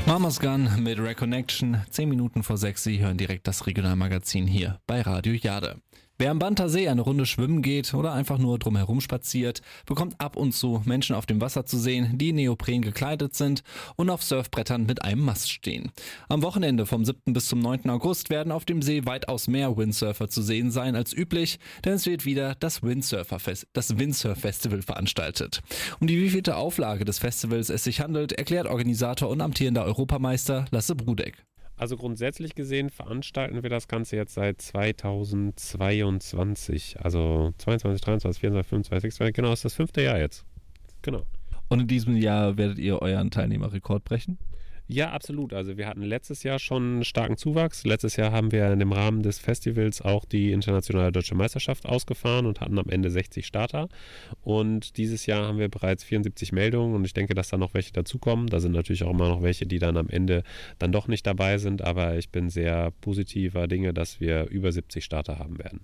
Mama's Gun mit Reconnection. 10 Minuten vor 6. Sie hören direkt das Regionalmagazin hier bei Radio Jade. Wer am Bantersee eine Runde schwimmen geht oder einfach nur drumherum spaziert, bekommt ab und zu Menschen auf dem Wasser zu sehen, die in Neopren gekleidet sind und auf Surfbrettern mit einem Mast stehen. Am Wochenende vom 7. bis zum 9. August werden auf dem See weitaus mehr Windsurfer zu sehen sein als üblich, denn es wird wieder das Windsurf-Festival veranstaltet. Um die wievielte Auflage des Festivals es sich handelt, erklärt Organisator und amtierender Europameister Lasse Brudeck. Also grundsätzlich gesehen veranstalten wir das Ganze jetzt seit 2022, also 22, 23, 24, 25, 26, genau, ist das 5. Jahr jetzt. Genau. Und in diesem Jahr werdet ihr euren Teilnehmerrekord brechen? Ja, absolut. Also wir hatten letztes Jahr schon einen starken Zuwachs. Letztes Jahr haben wir in dem Rahmen des Festivals auch die internationale deutsche Meisterschaft ausgefahren und hatten am Ende 60 Starter. Und dieses Jahr haben wir bereits 74 Meldungen und ich denke, dass da noch welche dazukommen. Da sind natürlich auch immer noch welche, die dann am Ende dann doch nicht dabei sind. Aber ich bin sehr positiver Dinge, dass wir über 70 Starter haben werden.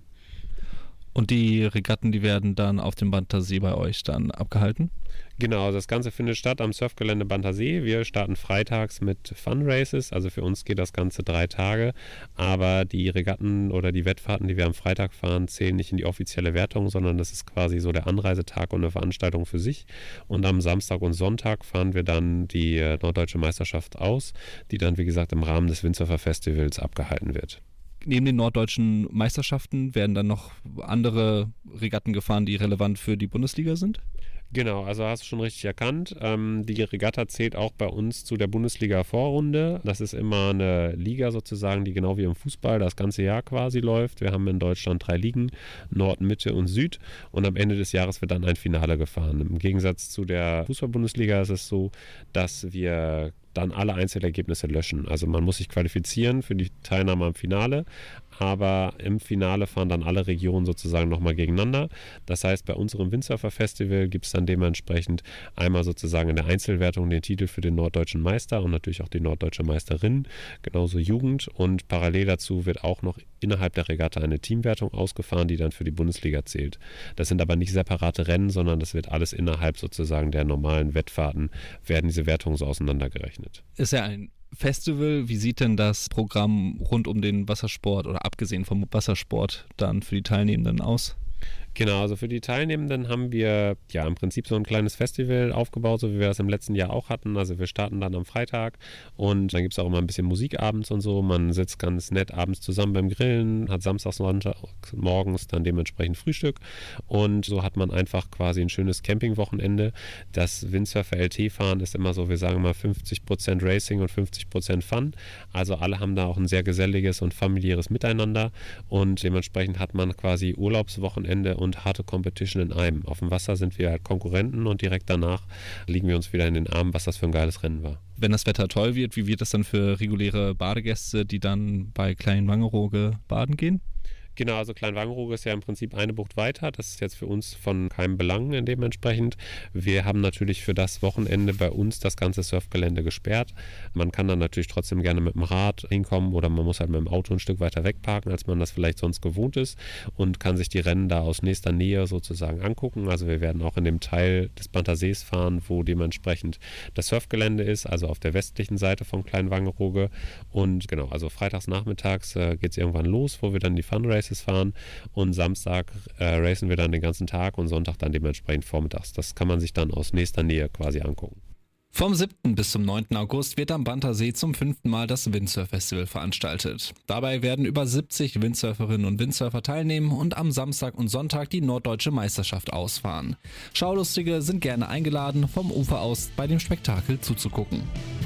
Und die Regatten, die werden dann auf dem Bantersee bei euch dann abgehalten? Genau, das Ganze findet statt am Surfgelände Bantersee. Wir starten freitags mit Fun Races, also für uns geht das Ganze 3 Tage, aber die Regatten oder die Wettfahrten, die wir am Freitag fahren, zählen nicht in die offizielle Wertung, sondern das ist quasi so der Anreisetag und eine Veranstaltung für sich. Und am Samstag und Sonntag fahren wir dann die Norddeutsche Meisterschaft aus, die dann, wie gesagt, im Rahmen des Windsurfer Festivals abgehalten wird. Neben den norddeutschen Meisterschaften werden dann noch andere Regatten gefahren, die relevant für die Bundesliga sind? Genau, also hast du schon richtig erkannt. Die Regatta zählt auch bei uns zu der Bundesliga-Vorrunde. Das ist immer eine Liga sozusagen, die genau wie im Fußball das ganze Jahr quasi läuft. Wir haben in Deutschland 3 Ligen, Nord, Mitte und Süd. Und am Ende des Jahres wird dann ein Finale gefahren. Im Gegensatz zu der Fußball-Bundesliga ist es so, dass wir dann alle Einzelergebnisse löschen. Also man muss sich qualifizieren für die Teilnahme am Finale, aber im Finale fahren dann alle Regionen sozusagen nochmal gegeneinander. Das heißt, bei unserem Windsurfer-Festival gibt es dann dementsprechend einmal sozusagen in der Einzelwertung den Titel für den norddeutschen Meister und natürlich auch die norddeutsche Meisterin, genauso Jugend, und parallel dazu wird auch noch innerhalb der Regatta eine Teamwertung ausgefahren, die dann für die Bundesliga zählt. Das sind aber nicht separate Rennen, sondern das wird alles innerhalb sozusagen der normalen Wettfahrten, werden diese Wertungen so auseinandergerechnet. Ist ja ein Festival. Wie sieht denn das Programm rund um den Wassersport oder abgesehen vom Wassersport dann für die Teilnehmenden aus? Genau, also für die Teilnehmenden haben wir ja im Prinzip so ein kleines Festival aufgebaut, so wie wir das im letzten Jahr auch hatten. Also wir starten dann am Freitag und dann gibt es auch immer ein bisschen Musik abends und so. Man sitzt ganz nett abends zusammen beim Grillen, hat samstags, sonntags, morgens dann dementsprechend Frühstück und so hat man einfach quasi ein schönes Campingwochenende. Das Windsurfer LT-Fahren ist immer so, wir sagen mal 50% Racing und 50% Fun. Also alle haben da auch ein sehr geselliges und familiäres Miteinander und dementsprechend hat man quasi Urlaubswochenende und harte Competition in einem. Auf dem Wasser sind wir halt Konkurrenten und direkt danach liegen wir uns wieder in den Armen, was das für ein geiles Rennen war. Wenn das Wetter toll wird, wie wird das dann für reguläre Badegäste, die dann bei Kleinwangerooge baden gehen? Genau, also Kleinwangerooge ist ja im Prinzip eine Bucht weiter. Das ist jetzt für uns von keinem Belang dementsprechend. Wir haben natürlich für das Wochenende bei uns das ganze Surfgelände gesperrt. Man kann dann natürlich trotzdem gerne mit dem Rad hinkommen oder man muss halt mit dem Auto ein Stück weiter wegparken, als man das vielleicht sonst gewohnt ist und kann sich die Rennen da aus nächster Nähe sozusagen angucken. Also wir werden auch in dem Teil des Bantersees fahren, wo dementsprechend das Surfgelände ist, also auf der westlichen Seite von Kleinwangerooge. Und genau, also freitags nachmittags geht es irgendwann los, wo wir dann die Fun Races fahren und Samstag racen wir dann den ganzen Tag und Sonntag dann dementsprechend vormittags. Das kann man sich dann aus nächster Nähe quasi angucken. Vom 7. bis zum 9. August wird am Bantersee zum 5. Mal das Windsurf-Festival veranstaltet. Dabei werden über 70 Windsurferinnen und Windsurfer teilnehmen und am Samstag und Sonntag die norddeutsche Meisterschaft ausfahren. Schaulustige sind gerne eingeladen, vom Ufer aus bei dem Spektakel zuzugucken.